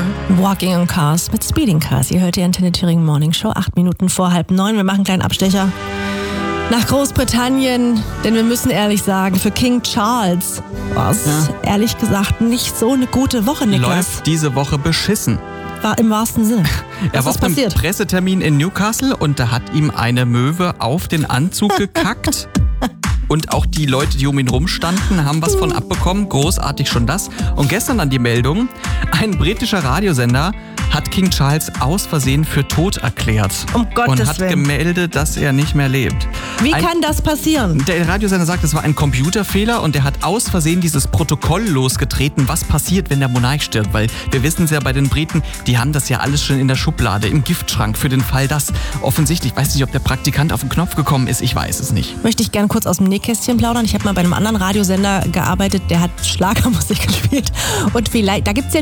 Walking on Cars mit Speeding Cars. Ihr hört die Antenne Thüringen Morning Show, 8 Minuten vor 8:30. Wir machen einen kleinen Abstecher nach Großbritannien, denn wir müssen ehrlich sagen, für King Charles war es ehrlich gesagt nicht so eine gute Woche, Niklas. Läuft diese Woche beschissen. War im wahrsten Sinne. Er war auf einem Pressetermin in Newcastle und da hat ihm eine Möwe auf den Anzug gekackt. Und auch die Leute, die um ihn rumstanden, haben was von abbekommen. Großartig schon das. Und gestern dann die Meldung, ein britischer Radiosender hat King Charles aus Versehen für tot erklärt. Um Gottes Und hat Willen. gemeldet, dass er nicht mehr lebt. Wie kann das passieren? Der Radiosender sagt, es war ein Computerfehler und er hat aus Versehen dieses Protokoll losgetreten, was passiert, wenn der Monarch stirbt. Weil wir wissen es ja bei den Briten, die haben das ja alles schon in der Schublade, im Giftschrank für den Fall, dass offensichtlich, ich weiß nicht, ob der Praktikant auf den Knopf gekommen ist, ich weiß es nicht. Möchte ich gerne kurz aus dem Nähkästchen plaudern. Ich habe mal bei einem anderen Radiosender gearbeitet, der hat Schlagermusik gespielt. Und vielleicht, da gibt's ja